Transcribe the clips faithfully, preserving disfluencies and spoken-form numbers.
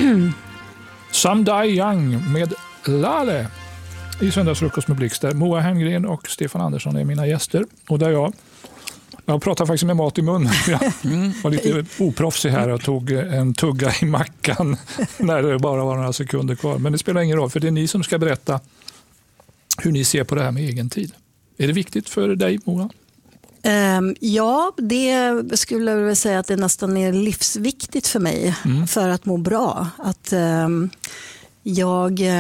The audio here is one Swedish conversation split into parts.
Some Die Young med Lale i Söndagsfrukost med Blixt, där Moa Herngren och Stefan Andersson är mina gäster. Och där jag, jag pratar faktiskt med mat i munnen. Jag var lite oproffsig här och tog en tugga i mackan när det bara var några sekunder kvar. Men det spelar ingen roll, för det är ni som ska berätta hur ni ser på det här med egen tid. Är det viktigt för dig, Moa? Um, ja, det skulle jag vilja säga att det nästan är livsviktigt för mig mm. för att må bra. Att um, jag, uh,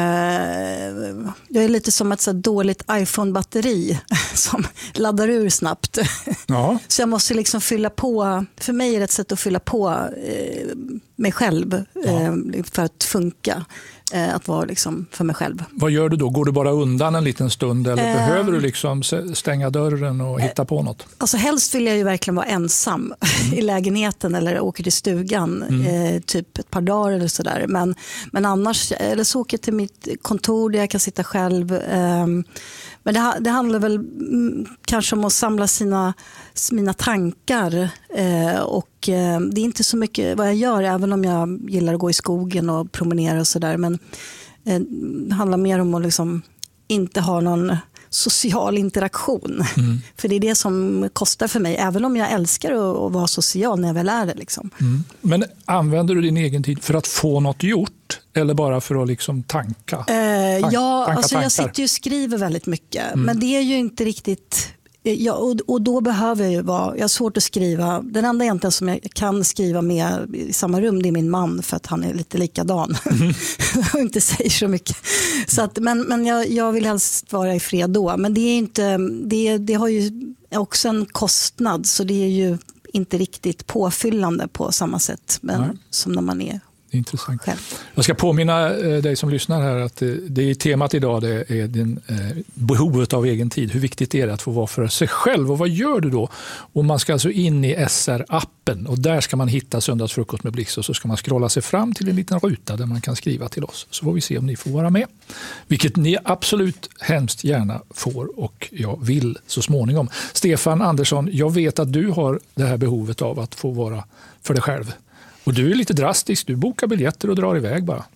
jag är lite som ett så dåligt iPhone-batteri som laddar ur snabbt. Ja. Så jag måste liksom fylla på, för mig är det ett sätt att fylla på uh, mig själv ja. uh, för att funka. Att vara liksom för mig själv. Vad gör du då? Går du bara undan en liten stund eller eh, behöver du liksom stänga dörren och hitta eh, på något? Alltså helst vill jag ju verkligen vara ensam mm. i lägenheten eller åker till stugan mm. eh, typ ett par dagar eller sådär. Men, men annars, eller så åker jag till mitt kontor där jag kan sitta själv. Eh, men det, det handlar väl mm, kanske om att samla sina, mina tankar eh, och eh, det är inte så mycket vad jag gör, även om jag gillar att gå i skogen och promenera och sådär. Men eh, det handlar mer om att liksom inte ha någon social interaktion. Mm. För det är det som kostar för mig, även om jag älskar att, att vara social när jag väl är det. Liksom. Mm. Men använder du din egen tid för att få något gjort eller bara för att liksom tanka? Eh, Tank, ja, tanka alltså jag sitter ju och skriver väldigt mycket. Mm. Men det är ju inte riktigt... Ja, och, och då behöver jag ju vara... Jag har svårt att skriva. Den enda egentligen som jag kan skriva med i samma rum, det är min man, för att han är lite likadan. Mm. och inte säger så mycket. Så att, men men jag, jag vill helst vara i fred då. Men det är inte... Det, det har ju också en kostnad, så det är ju inte riktigt påfyllande på samma sätt men, mm. som när man är... Intressant. Jag ska påminna dig som lyssnar här att det är temat idag, det är din, eh, behovet av egen tid. Hur viktigt är det att få vara för sig själv och vad gör du då? Och man ska alltså in i S R-appen och där ska man hitta Söndagsfrukost med Blixt och så ska man scrolla sig fram till en liten ruta där man kan skriva till oss. Så får vi se om ni får vara med. Vilket ni absolut hemskt gärna får och jag vill så småningom. Stefan Andersson, jag vet att du har det här behovet av att få vara för dig själv. Och du är lite drastisk, du bokar biljetter och drar iväg bara.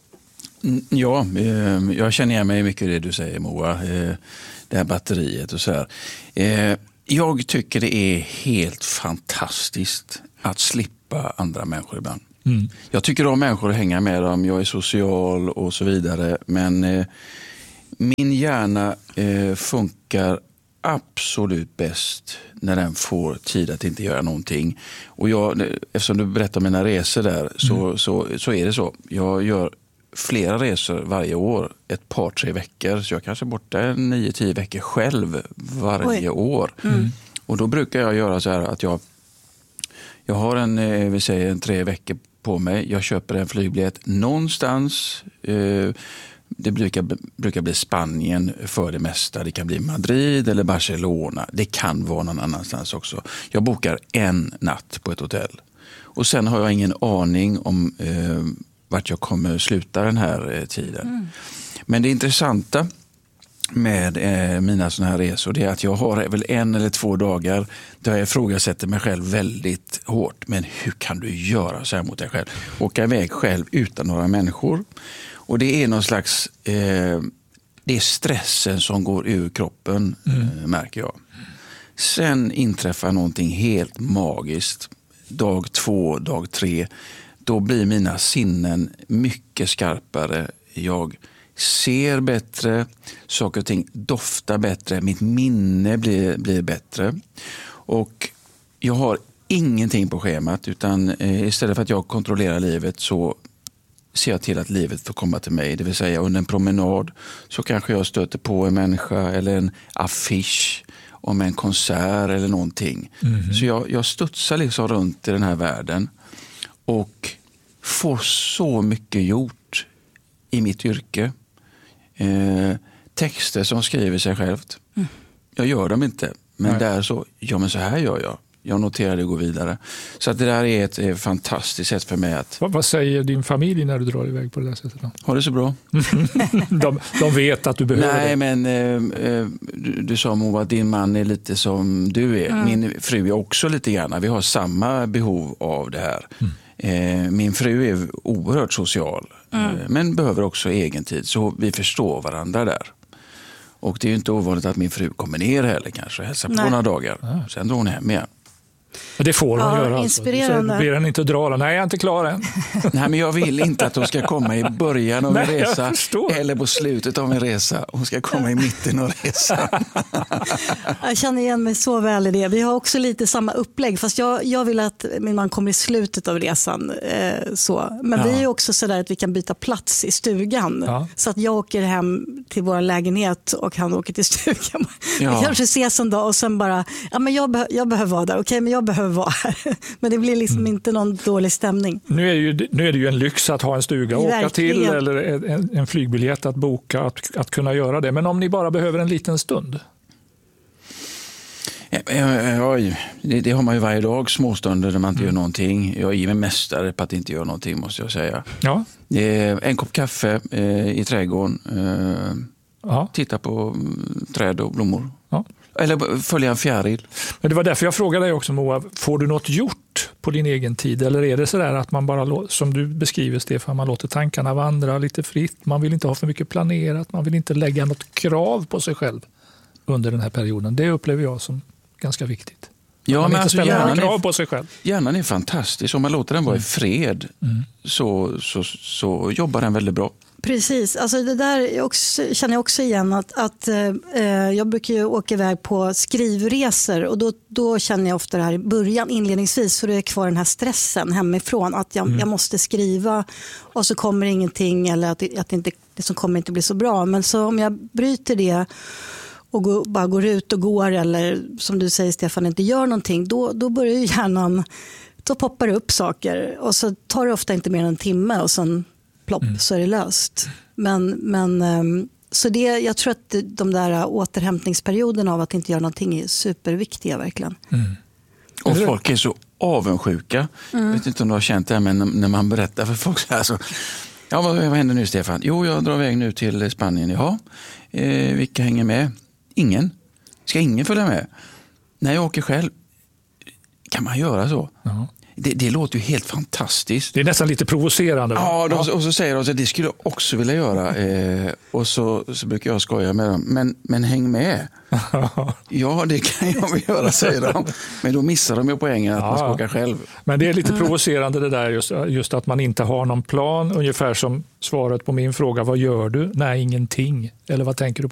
Ja, jag känner igen mig mycket i det du säger, Moa. Det här batteriet och så här. Jag tycker det är helt fantastiskt att slippa andra människor ibland. Mm. Jag tycker om människor att hänga med dem, jag är social och så vidare. Men min hjärna funkar absolut bäst när den får tid att inte göra någonting. Och jag, eftersom du berättar om mina resor där så, mm. så, så är det så. Jag gör flera resor varje år, ett par, tre veckor. Så jag kanske är borta nio, tio veckor själv varje Oj. år. Mm. Och då brukar jag göra så här att jag, jag har en, vi säger en tre veckor på mig. Jag köper en flygbiljett någonstans. Eh, Det brukar, brukar bli Spanien för det mesta. Det kan bli Madrid eller Barcelona. Det kan vara någon annanstans också. Jag bokar en natt på ett hotell. Och sen har jag ingen aning om eh, vart jag kommer sluta den här eh, tiden. Mm. Men det intressanta med eh, mina såna här resor det är att jag har väl en eller två dagar där jag ifrågasätter mig själv väldigt hårt. Men hur kan du göra så här mot dig själv? Åka iväg själv utan några människor. Och det är någon slags, eh, det är stressen som går ur kroppen, mm. eh, märker jag. Sen inträffar någonting helt magiskt. Dag två, dag tre, då blir mina sinnen mycket skarpare. Jag ser bättre, saker och ting doftar bättre, mitt minne blir, blir bättre. Och jag har ingenting på schemat, utan eh, istället för att jag kontrollerar livet så ser jag till att livet får komma till mig. Det vill säga under en promenad så kanske jag stöter på en människa eller en affisch om en konsert eller någonting. Mm-hmm. Så jag, jag studsar liksom runt i den här världen och får så mycket gjort i mitt yrke. Eh, texter som skriver sig självt. Mm. Jag gör dem inte, men Nej. där så, ja men så här gör jag. Jag noterar det och går vidare. Så att det där är ett, ett fantastiskt sätt för mig att... Vad, vad säger din familj när du drar iväg på det där sättet då? Har det så bra. de, de vet att du behöver Nej, det. men eh, du, du sa Moa att din man är lite som du är. Mm. Min fru är också lite grann. Vi har samma behov av det här. Mm. Eh, min fru är oerhört social, mm. eh, men behöver också egen tid. Så vi förstår varandra där. Och det är ju inte ovanligt att min fru kommer ner heller kanske och hälsar på några dagar. Ja. Sen drar hon hem igen. Det får hon ja, göra. Inspirerande. Alltså. Ber hon inte dra den. Nej, jag är inte klar än. Nej, men jag vill inte att hon ska komma i början av en Nej, resa eller på slutet av en resa. Hon ska komma i mitten av resan. Jag känner igen mig så väl i det. Vi har också lite samma upplägg. Fast jag, jag vill att min man kommer i slutet av resan. Eh, så. Men ja. Vi är också så där att vi kan byta plats i stugan. Ja. Så att jag åker hem till vår lägenhet och han åker till stugan. Ja. Vi kanske ses en dag och sen bara, ja, men jag, be- jag behöver vara där. Okej, men jag behöver vara här. Men det blir liksom mm. inte någon dålig stämning. Nu är, det ju, nu är det ju en lyx att ha en stuga att åka till eller en, en flygbiljett att boka, att, att kunna göra det. Men om ni bara behöver en liten stund? Ja, det, det har man ju varje dag, småstunder där man inte mm. gör någonting. Jag är mig mästare på att inte göra någonting, måste jag säga. Ja. En kopp kaffe eh, i trädgården. Eh, ja. Titta på träd och blommor. Ja. Eller följa en fjäril. Men det var därför jag frågade dig också, Moa. Får du något gjort på din egen tid? Eller är det så där att man bara, som du beskriver Stefan, man låter tankarna vandra lite fritt. Man vill inte ha för mycket planerat. Man vill inte lägga något krav på sig själv under den här perioden. Det upplever jag som ganska viktigt. Ja, man men inte alltså, ställa hjärnan, krav är, på sig själv. Hjärnan är fantastisk. Om man låter den vara mm. i fred mm. så, så, så jobbar den väldigt bra. Precis, alltså det där också, känner jag också igen att, att eh, jag brukar ju åka iväg på skrivresor och då, då känner jag ofta det här i början inledningsvis så det är kvar den här stressen hemifrån att jag, mm. jag måste skriva och så kommer ingenting eller att, att inte, det som kommer inte bli så bra. Men så om jag bryter det och går, bara går ut och går eller som du säger Stefan inte gör någonting då, då börjar ju hjärnan, då poppar det upp saker och så tar det ofta inte mer än en timme och sen plopp, mm. så är det löst. Men, men, så det, jag tror att de där återhämtningsperioderna av att inte göra någonting är superviktiga verkligen. Mm. Och folk är så avundsjuka. Mm. Jag vet inte om du har känt det här, men när man berättar för folk så här så, ja, vad, vad händer nu Stefan? Jo, jag drar iväg nu till Spanien. Jaha, eh, vilka hänger med? Ingen. Ska ingen följa med? Nej, jag åker själv. Kan man göra så? Ja. Det, det låter ju helt fantastiskt. Det är nästan lite provocerande. Va? Ja, de, och så säger de att det skulle jag också vilja göra. Eh, och så, så brukar jag skoja med dem. Men, men häng med. Ja, det kan jag väl göra, säger de. Men då missar de ju poängen att ja. man ska åka själv. Men det är lite provocerande det där, just, just att man inte har någon plan. Ungefär som svaret på min fråga, vad gör du? Nej, ingenting. Eller vad tänker du på?